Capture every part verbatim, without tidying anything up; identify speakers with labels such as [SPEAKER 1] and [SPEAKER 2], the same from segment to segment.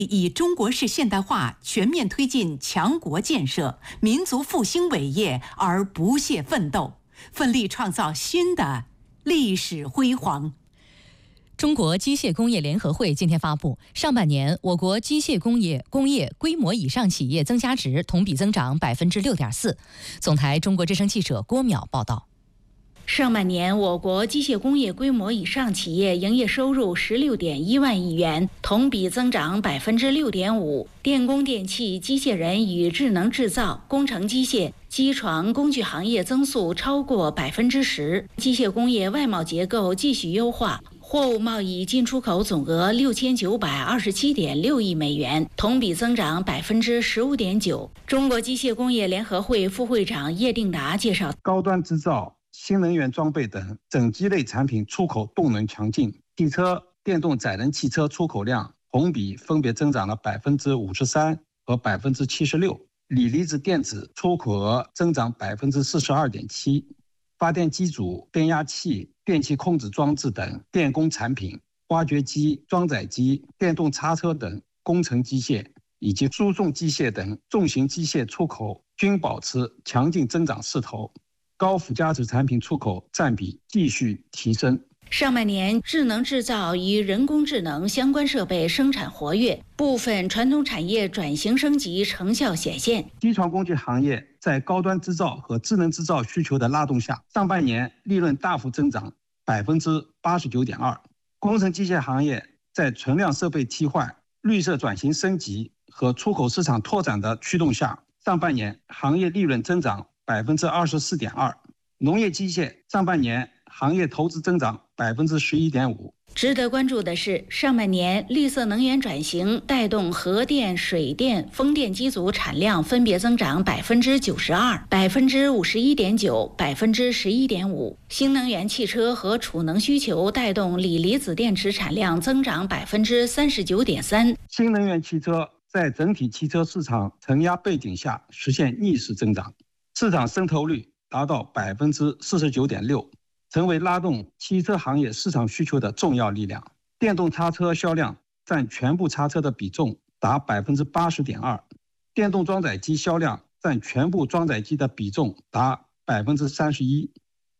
[SPEAKER 1] 以中国式现代化全面推进强国建设、民族复兴伟业而不懈奋斗，奋力创造新的历史辉煌。
[SPEAKER 2] 中国机械工业联合会今天发布，上半年我国机械工业工业规模以上企业增加值同比增长百分之六点四。总台中国之声记者郭淼报道。
[SPEAKER 3] 上半年，我国机械工业规模以上企业营业收入十六点一万亿元，同比增长百分之六点五。电工电气、机械人与智能制造、工程机械、机床工具行业增速超过百分之十。机械工业外贸结构继续优化，货物贸易进出口总额六千九百二十七点六亿美元，同比增长百分之十五点九。中国机械工业联合会副会长叶定达介绍，
[SPEAKER 4] 高端制造、新能源装备等整机类产品出口动能强劲，汽车、电动载人汽车出口量同比分别增长了百分之五十三和百分之七十六，锂离子电子出口额增长百分之四十二点七，发电机组、变压器、电气控制装置等电工产品、挖掘机、装载机、电动叉车等工程机械以及输送机械等重型机械出口均保持强劲增长势头。高附加值产品出口占比继续提升。
[SPEAKER 3] 上半年，智能制造与人工智能相关设备生产活跃，部分传统产业转型升级成效显现。
[SPEAKER 4] 机床工具行业在高端制造和智能制造需求的拉动下，上半年利润大幅增长百分之八十九点二。工程机械行业在存量设备替换、绿色转型升级和出口市场拓展的驱动下，上半年行业利润增长百分之二十四点二。农业机械上半年行业投资增长百分之十一点五。
[SPEAKER 3] 值得关注的是，上半年绿色能源转型带动核电、水电、风电机组产量分别增长百分之九十二、百分之五十一点九、百分之十一点五。新能源汽车和储能需求带动锂离子电池产量增长百分之三十九点三。
[SPEAKER 4] 新能源汽车在整体汽车市场承压背景下实现逆势增长，市场渗透率达到百分之四十九点六，成为拉动汽车行业市场需求的重要力量。电动叉车销量占全部叉车的比重达百分之八十点二，电动装载机销量占全部装载机的比重达百分之三十一。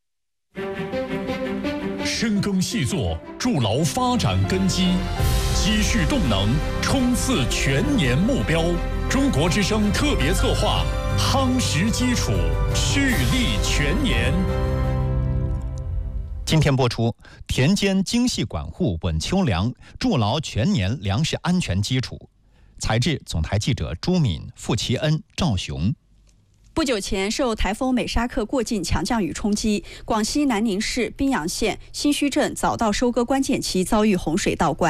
[SPEAKER 5] 深耕细作，筑牢发展根基，积蓄动能，冲刺全年目标。中国之声特别策划，夯实基础，蓄力全年。
[SPEAKER 6] 今天播出，田间精细管护稳秋粮，筑牢全年粮食安全基础。采制总台记者朱敏、傅其恩、赵雄。
[SPEAKER 7] 不久前，受台风美沙克过境强降雨冲击，广西南宁市宾阳县新圩镇早到收割关键期遭遇洪水倒灌。